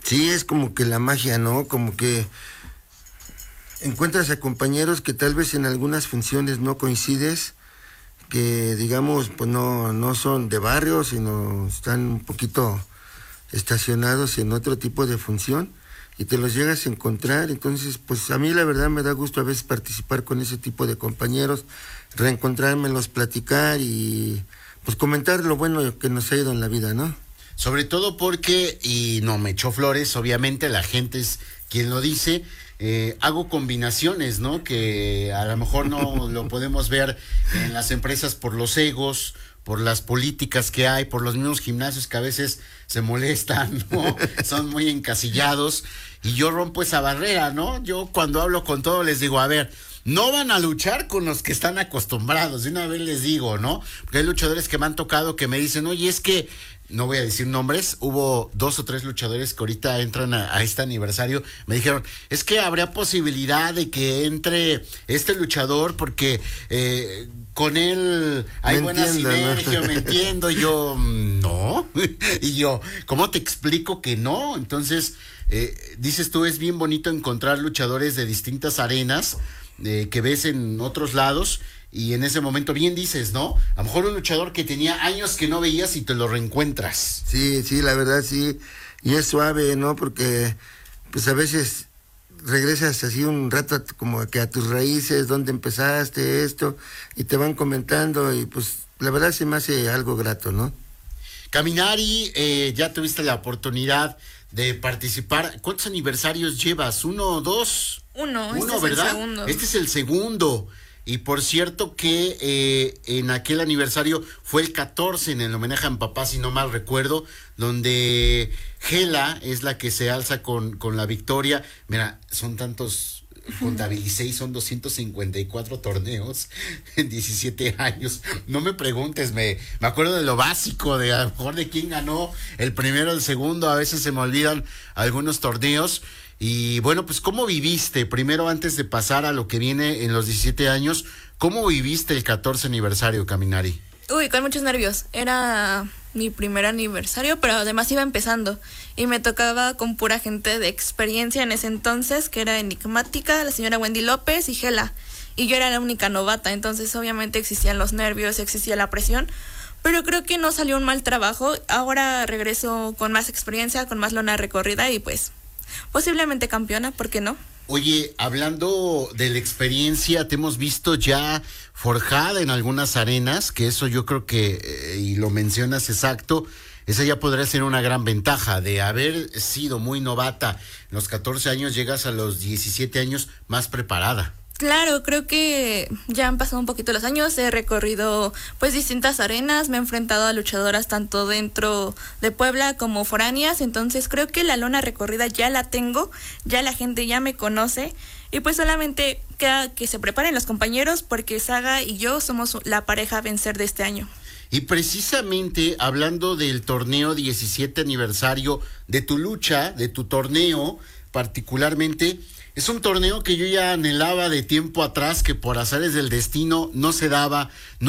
Sí, es como que la magia, ¿no? Como que encuentras a compañeros que tal vez en algunas funciones no coincides, que digamos, pues no son de barrio, sino están un poquito estacionados en otro tipo de función y te los llegas a encontrar. Entonces, pues a mí la verdad me da gusto a veces participar con ese tipo de compañeros, reencontrármelos, platicar y pues comentar lo bueno que nos ha ido en la vida, ¿no? Sobre todo porque, y no me echó flores, obviamente la gente es quien lo dice, hago combinaciones, ¿no? Que a lo mejor no lo podemos ver en las empresas por los egos, por las políticas que hay, por los mismos gimnasios que a veces se molestan, ¿no? Son muy encasillados y yo rompo esa barrera, ¿no? Yo cuando hablo con todos les digo, a ver, no van a luchar con los que están acostumbrados, de una vez les digo, ¿no? Porque hay luchadores que me han tocado que me dicen, oye, es que, no voy a decir nombres, hubo 2 o 3 luchadores que ahorita entran a este aniversario, me dijeron, es que habría posibilidad de que entre este luchador porque con él hay buena sinergia, ¿no? Me entiendo, y yo, no, y yo, ¿cómo te explico que no? Entonces, dices tú, es bien bonito encontrar luchadores de distintas arenas, que ves en otros lados, y en ese momento bien dices, ¿no? A lo mejor un luchador que tenía años que no veías y te lo reencuentras. Sí, la verdad sí, y es suave, ¿no? Porque pues a veces regresas así un rato como que a tus raíces, dónde empezaste esto, y te van comentando y pues la verdad se me hace algo grato, ¿no? Caminari, ya tuviste la oportunidad de participar. ¿Cuántos aniversarios llevas? ¿1 o 2? Uno, ¿verdad? Es el segundo. Este es el segundo. Y por cierto que en aquel aniversario fue el 14 en el homenaje a mi papá, si no mal recuerdo, donde Gela es la que se alza con la victoria. Mira, son tantos, contabilicé y son 254 torneos en 17 años. No me preguntes, me acuerdo de lo básico, de a lo mejor de quién ganó el primero, el segundo, a veces se me olvidan algunos torneos. Y bueno, pues ¿cómo viviste? Primero, antes de pasar a lo que viene en los 17 años, ¿cómo viviste el 14 aniversario, Caminari? Uy, con muchos nervios. Era mi primer aniversario, pero además iba empezando. Y me tocaba con pura gente de experiencia en ese entonces, que era Enigmática, la señora Wendy López y Gela. Y yo era la única novata, entonces obviamente existían los nervios, existía la presión. Pero creo que no salió un mal trabajo. Ahora regreso con más experiencia, con más lona recorrida y pues posiblemente campeona, ¿por qué no? Oye, hablando de la experiencia, te hemos visto ya forjada en algunas arenas, que eso yo creo que, y lo mencionas exacto, esa ya podría ser una gran ventaja de haber sido muy novata. En los 14 años llegas a los 17 años más preparada. Claro, creo que ya han pasado un poquito los años, he recorrido pues distintas arenas, me he enfrentado a luchadoras tanto dentro de Puebla como foráneas, entonces creo que la lona recorrida ya la tengo, ya la gente ya me conoce y pues solamente queda que se preparen los compañeros porque Saga y yo somos la pareja a vencer de este año. Y precisamente hablando del torneo 17 aniversario, de tu lucha, de tu torneo particularmente, es un torneo que yo ya anhelaba de tiempo atrás, que por azares del destino no se daba.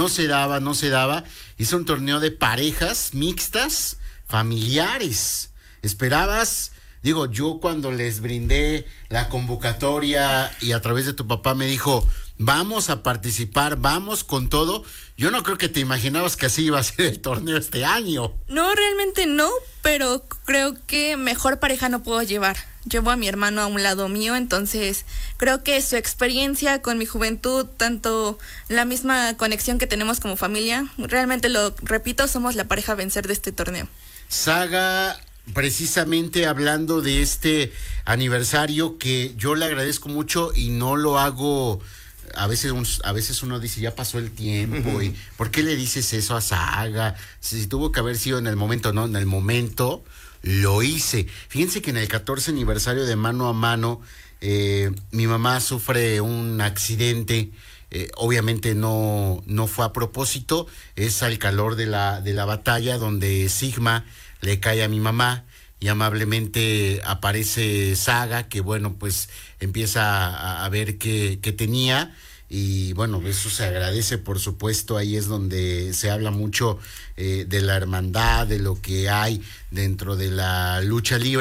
Es un torneo de parejas mixtas, familiares. Esperabas, digo, yo cuando les brindé la convocatoria y a través de tu papá me dijo, vamos a participar, vamos con todo. Yo no creo que te imaginabas que así iba a ser el torneo este año. No, realmente no, pero creo que mejor pareja no puedo llevar. Llevo a mi hermano a un lado mío, entonces creo que su experiencia con mi juventud, tanto la misma conexión que tenemos como familia, realmente lo repito, somos la pareja a vencer de este torneo. Saga, precisamente hablando de este aniversario que yo le agradezco mucho y no lo hago, a veces uno dice, ya pasó el tiempo, y ¿por qué le dices eso a Saga? Si tuvo que haber sido en el momento, no, en el momento lo hice. Fíjense que en el 14 aniversario de Mano a Mano, mi mamá sufre un accidente, obviamente no fue a propósito, es al calor de la batalla donde Sigma le cae a mi mamá y amablemente aparece Saga, que bueno, pues empieza a ver qué tenía. Y bueno, eso se agradece, por supuesto, ahí es donde se habla mucho de la hermandad, de lo que hay dentro de la lucha libre.